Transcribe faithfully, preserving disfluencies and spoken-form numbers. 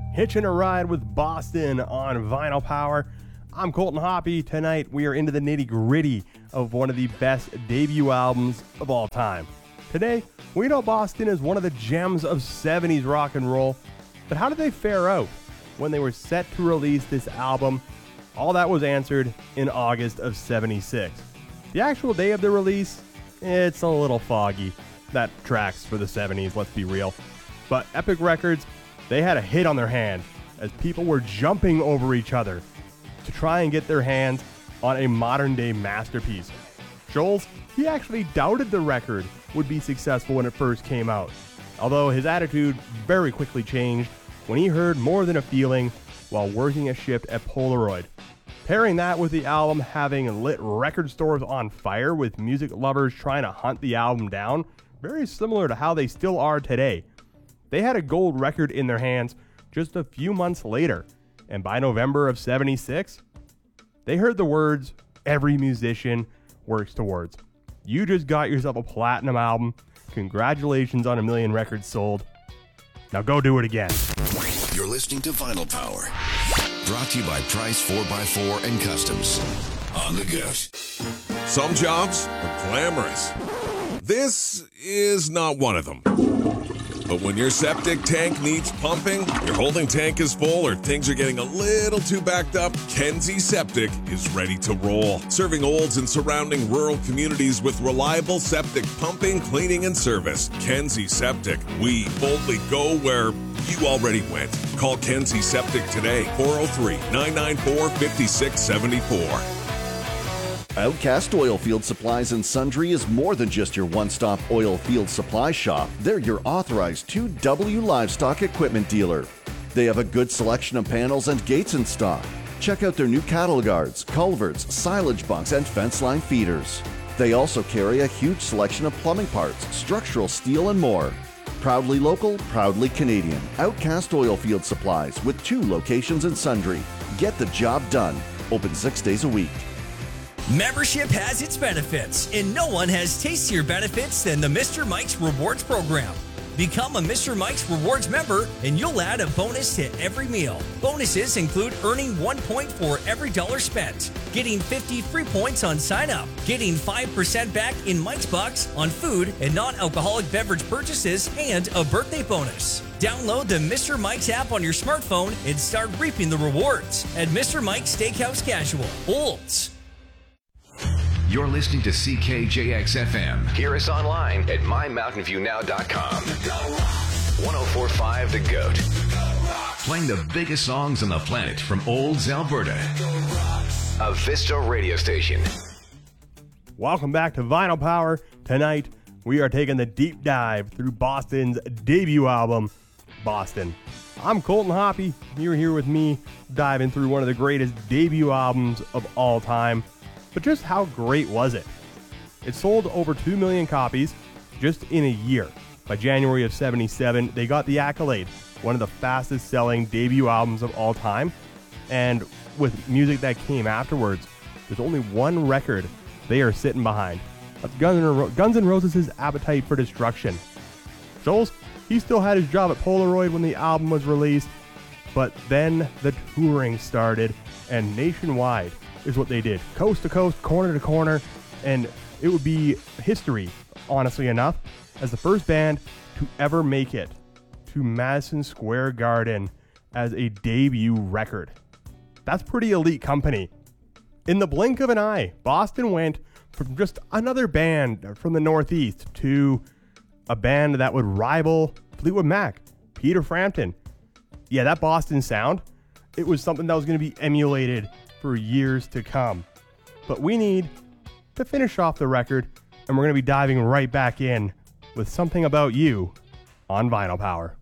Hitching a Ride with Boston on Vinyl Power. I'm Colton Hoppy. Tonight we are into the nitty-gritty of one of the best debut albums of all time. Today, we know Boston is one of the gems of seventies rock and roll, but how did they fare out when they were set to release this album? All that was answered in August of seventy-six. The actual day of the release, it's a little foggy. That tracks for the seventies, let's be real. But Epic Records, they had a hit on their hand as people were jumping over each other to try and get their hands on a modern day masterpiece. Scholes, he actually doubted the record would be successful when it first came out, although his attitude very quickly changed when he heard More Than a Feeling while working a shift at Polaroid. Pairing that with the album having lit record stores on fire with music lovers trying to hunt the album down, very similar to how they still are today. They had a gold record in their hands just a few months later, and by November of seventy-six, they heard the words every musician works towards. You just got yourself a platinum album. Congratulations on a million records sold. Now go do it again. You're listening to Vinyl Power, brought to you by Price four by four and Customs. On the go. Some jobs are glamorous. This is not one of them. But when your septic tank needs pumping, your holding tank is full, or things are getting a little too backed up, Kenzie Septic is ready to roll. Serving Olds and surrounding rural communities with reliable septic pumping, cleaning, and service. Kenzie Septic. We boldly go where you already went. Call Kenzie Septic today, four oh three, nine nine four, five six seven four. Outcast Oilfield Supplies and Sundry is more than just your one-stop oil field supply shop. They're your authorized two W livestock equipment dealer. They have a good selection of panels and gates in stock. Check out their new cattle guards, culverts, silage bunks, and fence line feeders. They also carry a huge selection of plumbing parts, structural steel, and more. Proudly local, proudly Canadian. Outcast Oilfield Supplies with two locations in Sundry. Get the job done. Open six days a week. Membership has its benefits, and no one has tastier benefits than the Mister Mike's Rewards program. Become a Mister Mike's Rewards member, and you'll add a bonus to every meal. Bonuses include earning one point for every dollar spent, getting fifty free points on sign-up, getting five percent back in Mike's Bucks on food and non-alcoholic beverage purchases, and a birthday bonus. Download the Mister Mike's app on your smartphone and start reaping the rewards at Mister Mike's Steakhouse Casual, Olds. You're listening to C K J X F M. Hear us online at my mountain view now dot com. one oh four point five The Goat. Playing the biggest songs on the planet from Olds, Alberta. A Vista radio station. Welcome back to Vinyl Power. Tonight, we are taking the deep dive through Boston's debut album, Boston. I'm Colton Hoppy. You're here with me, diving through one of the greatest debut albums of all time. But just how great was it? It sold over two million copies just in a year. By January of seventy-seven, they got the accolade, one of the fastest selling debut albums of all time. And with music that came afterwards, there's only one record they are sitting behind. That's Guns N' Ro- Guns N' Roses' Appetite for Destruction. Scholes, he still had his job at Polaroid when the album was released, but then the touring started, and nationwide is what they did. Coast to coast, corner to corner, and it would be history, honestly enough, as the first band to ever make it to Madison Square Garden as a debut record. That's pretty elite company. In the blink of an eye, Boston went from just another band from the Northeast to a band that would rival Fleetwood Mac, Peter Frampton. Yeah, that Boston sound, it was something that was going to be emulated for years to come. But we need to finish off the record, and we're going to be diving right back in with Something About You on Vinyl Power.